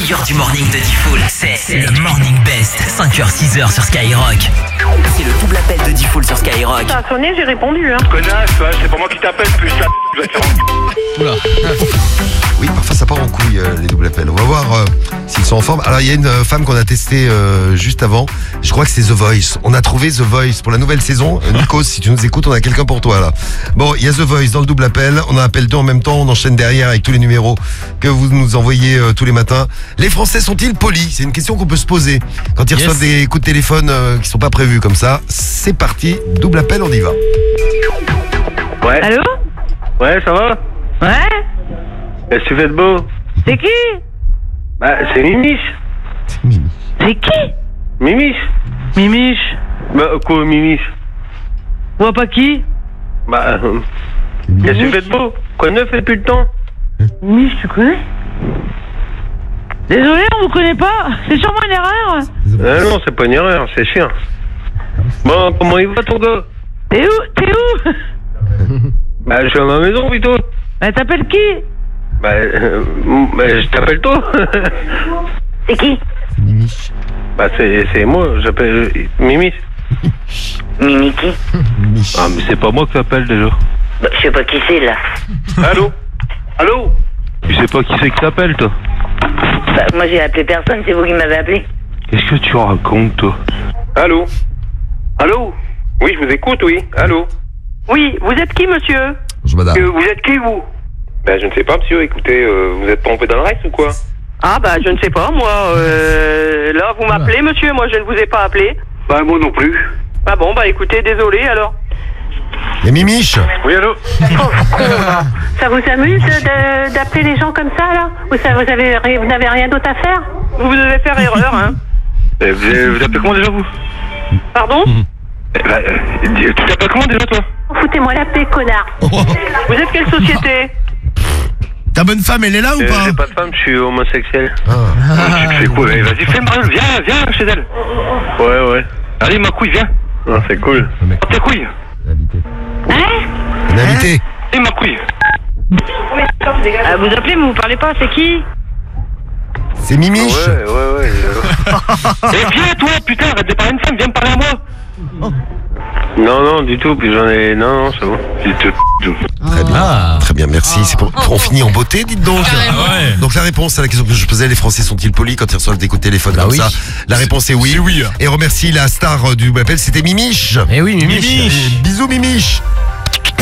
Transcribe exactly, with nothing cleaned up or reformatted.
meilleur du morning de Diffoul, c'est le Morning Best, cinq heures six heures sur Skyrock. C'est le double appel de Diffoul sur Skyrock. Ça a sonné, j'ai répondu. Hein. Connasse, ouais, c'est pas moi qui t'appelle, plus la je vais te faire en... Oula. Oui, parfois ça part en couille, euh, les doubles appels. On va voir euh, s'ils sont en forme. Alors, il y a une euh, femme qu'on a testée euh, juste avant. Je crois que c'est The Voice. On a trouvé The Voice pour la nouvelle saison. Euh, Nikos, si tu nous écoutes, on a quelqu'un pour toi, là. Bon, il y a The Voice dans le double appel. On a appel deux en même temps. On enchaîne derrière avec tous les numéros que vous nous envoyez euh, tous les matins. Les Français sont-ils polis? C'est une question qu'on peut se poser quand ils Yes. reçoivent des coups de téléphone euh, qui sont pas prévus comme ça. C'est parti. Double appel, on y va. Ouais, Allô? ouais, ça va? Ouais? Qu'est-ce que tu fais de beau? C'est qui? Bah, c'est Mimiche. C'est qui? Mimiche? Mimiche. Bah, quoi, Mimiche? Je vois pas qui? Bah, euh, qu'est-ce que tu fais de beau? Quoi de neuf depuis le temps? Mimiche, tu connais? Désolé, on vous connaît pas. C'est sûrement une erreur. Ah non, c'est pas une erreur, c'est chiant. Bon, comment il va ton gars? T'es où? T'es où? Bah, je suis à ma maison, plutôt. Bah, t'appelles qui? Bah, euh, bah, je t'appelle toi. C'est qui? Mimiche. Bah, c'est, c'est moi, j'appelle euh, Mimiche. Mimi qui? Mimiche. Ah, mais c'est pas moi que t'appelles déjà. Bah, je sais pas qui c'est là. Allô? Allô? Tu sais pas qui c'est que t'appelles, toi? Bah, moi j'ai appelé personne, c'est vous qui m'avez appelé. Qu'est-ce que tu racontes, toi? Allô? Allô? Oui, je vous écoute, oui. Allô? Oui, vous êtes qui, monsieur? Bonjour, madame. Que vous êtes qui, vous? Ben, je ne sais pas, monsieur. Écoutez, euh, vous êtes pompé dans le Rex ou quoi? Ah, bah, je ne sais pas, moi. Euh, là, vous m'appelez, monsieur. Moi, je ne vous ai pas appelé. Bah, moi non plus. Ah bon, bah, écoutez, désolé, alors. Il y a Mimiche. Oui, allô? Ça vous amuse de- d'appeler les gens comme ça, là? Vous, ça- vous avez ri- vous n'avez rien d'autre à faire? Vous devez faire erreur, hein. Eh, vous, avez- vous appelez comment déjà, vous? Pardon? Eh ben, euh, dis- tu t'appelles comment déjà, toi? Foutez-moi la paix, connard. Vous êtes quelle société? Ta bonne femme, elle est là ou Euh, pas? J'ai pas de femme, je suis homosexuel. Ah. Tu fais quoi? Eh, vas-y, fais Marion, viens, viens chez elle. Ouais, ouais. Allez, ma couille, viens. Ah, c'est cool. mec. Prends tes couilles. Hein? Un invité. Et ma couille. Ah, vous appelez, mais vous parlez pas, c'est qui? C'est Mimiche. Ouais, ouais, ouais. Eh, viens, toi, putain, arrête de parler une femme, viens me parler à moi. Non, non, du tout, puis j'en ai... Non, non, c'est bon. J'ai tout- tout. Très bien. Ah. Très bien, merci. C'est pour... On finit en beauté, dites donc. Ah ouais. Donc la réponse à la question que je posais, les Français sont-ils polis quand ils reçoivent des coups de téléphone Bah comme oui. ça? La réponse est oui. C'est oui. Et remercie la star du appel, c'était Mimiche. Eh oui, Mimiche. Bisous Mimiche.